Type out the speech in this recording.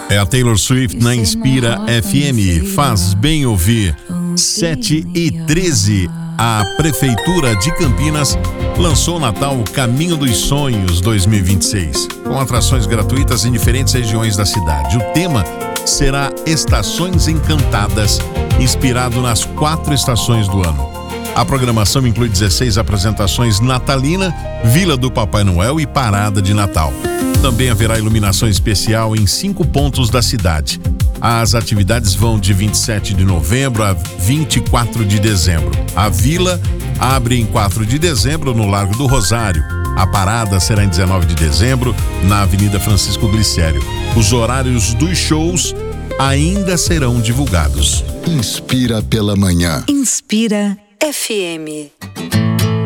É a Taylor Swift na Inspira FM. Faz bem ouvir. 7h13. A Prefeitura de Campinas lançou o Natal Caminho dos Sonhos 2026, com atrações gratuitas em diferentes regiões da cidade. O tema será Estações Encantadas, inspirado nas 4 estações do ano. A programação inclui 16 apresentações natalina, Vila do Papai Noel e Parada de Natal. Também haverá iluminação especial em 5 pontos da cidade. As atividades vão de 27 de novembro a 24 de dezembro. A Vila abre em 4 de dezembro no Largo do Rosário. A parada será em 19 de dezembro na Avenida Francisco Glicério. Os horários dos shows ainda serão divulgados. Inspira pela manhã. Inspira FM.